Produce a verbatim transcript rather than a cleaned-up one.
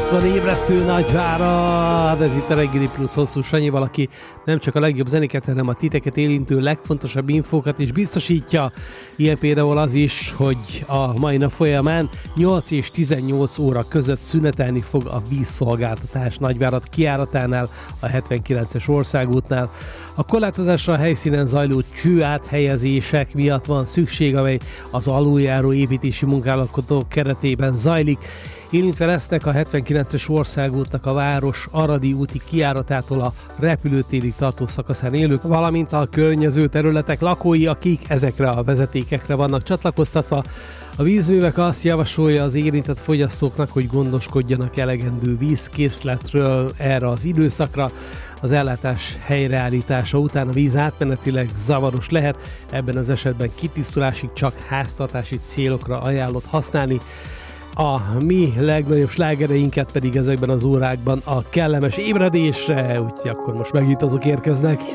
van ébresztő Nagyvárad, ez itt a Reggeli Plusz Hosszú Sanyival, aki nem csak a legjobb zenéket, hanem a titeket érintő legfontosabb infókat is biztosítja. Ilyen például az is, hogy a mai nap folyamán nyolc és tizennyolc óra között szünetelni fog a vízszolgáltatás Nagyvárad kijáratánál, a hetvenkilences országútnál. A korlátozásra a helyszínen zajló csőáthelyezések miatt van szükség, amely az aluljáró építési munkálatok keretében zajlik. Érintve lesznek a hetvenkilences országútnak a város Aradi úti kijáratától a repülőtérig tartó szakaszán élők, valamint a környező területek lakói, akik ezekre a vezetékekre vannak csatlakoztatva. A vízművek azt javasolja az érintett fogyasztóknak, hogy gondoskodjanak elegendő vízkészletről erre az időszakra. Az ellátás helyreállítása után a víz átmenetileg zavaros lehet, ebben az esetben kitisztulásig csak háztartási célokra ajánlott használni. A mi legnagyobb slágereinket pedig ezekben az órákban a kellemes ébredésre, úgyhogy akkor most megint azok érkeznek.